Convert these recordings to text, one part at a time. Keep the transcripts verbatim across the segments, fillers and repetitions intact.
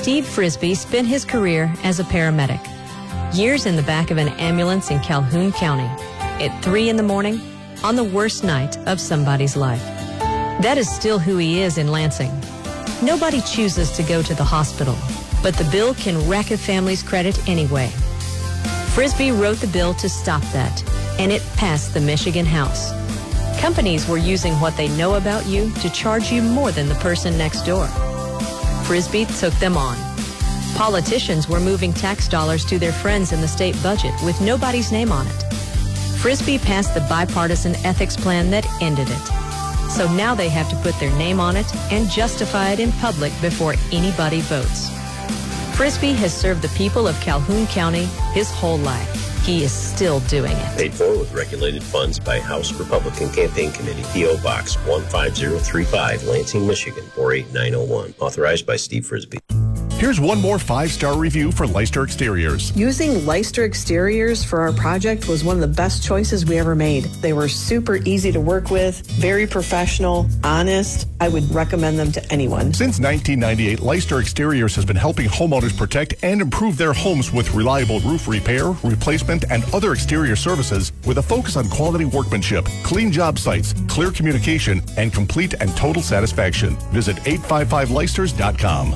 Steve Frisbee spent his career as a paramedic. Years in the back of an ambulance in Calhoun County at three in the morning on the worst night of somebody's life. That is still who he is in Lansing. Nobody chooses to go to the hospital, but the bill can wreck a family's credit anyway. Frisbee wrote the bill to stop that, and it passed the Michigan House. Companies were using what they know about you to charge you more than the person next door. Frisbee took them on. Politicians were moving tax dollars to their friends in the state budget with nobody's name on it. Frisbee passed the bipartisan ethics plan that ended it. So now they have to put their name on it and justify it in public before anybody votes. Frisbee has served the people of Calhoun County his whole life. He is still doing it. Paid for with regulated funds by House Republican Campaign Committee. P O. Box one five zero three five, Lansing, Michigan, four eight nine zero one. Authorized by Steve Frisbee. Here's one more five-star review for Leicester Exteriors. Using Leicester Exteriors for our project was one of the best choices we ever made. They were super easy to work with, very professional, honest. I would recommend them to anyone. Since nineteen ninety-eight, Leicester Exteriors has been helping homeowners protect and improve their homes with reliable roof repair, replacement, and other exterior services with a focus on quality workmanship, clean job sites, clear communication, and complete and total satisfaction. Visit eight five five leicesters dot com.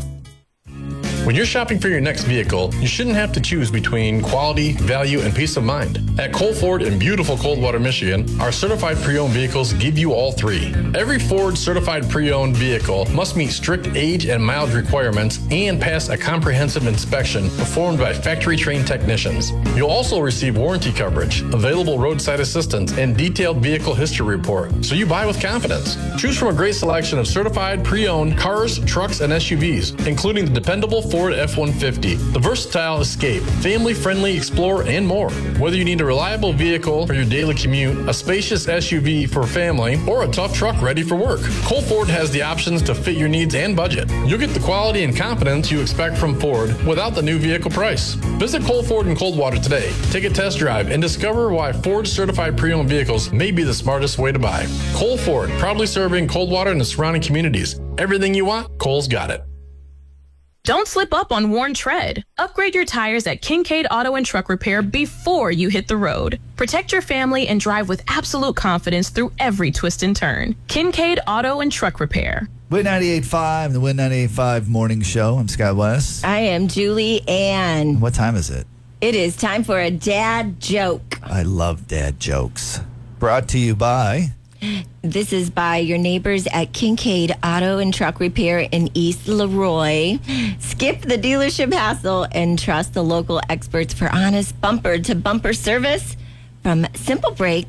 When you're shopping for your next vehicle, you shouldn't have to choose between quality, value, and peace of mind. At Cole Ford in beautiful Coldwater, Michigan, our certified pre-owned vehicles give you all three. Every Ford certified pre-owned vehicle must meet strict age and mileage requirements and pass a comprehensive inspection performed by factory-trained technicians. You'll also receive warranty coverage, available roadside assistance, and detailed vehicle history report, so you buy with confidence. Choose from a great selection of certified pre-owned cars, trucks, and S U Vs, including the dependable Ford F one fifty, the versatile Escape, family-friendly Explorer, and more. Whether you need a reliable vehicle for your daily commute, a spacious S U V for family, or a tough truck ready for work, Cole Ford has the options to fit your needs and budget. You'll get the quality and confidence you expect from Ford without the new vehicle price. Visit Cole Ford in Coldwater today. Take a test drive and discover why Ford certified pre-owned vehicles may be the smartest way to buy. Cole Ford, proudly serving Coldwater and the surrounding communities. Everything you want, Cole's got it. Don't slip up on worn tread. Upgrade your tires at Kincaid Auto and Truck Repair before you hit the road. Protect your family and drive with absolute confidence through every twist and turn. Kincaid Auto and Truck Repair. Win ninety-eight point five, the Win ninety-eight point five morning show. I'm Scott West. I am Julie Ann. What time is it? It is time for a dad joke. I love dad jokes. Brought to you by... This is by your neighbors at Kincaid Auto and Truck Repair in East Leroy. Skip the dealership hassle and trust the local experts for honest bumper-to-bumper service. From simple brakes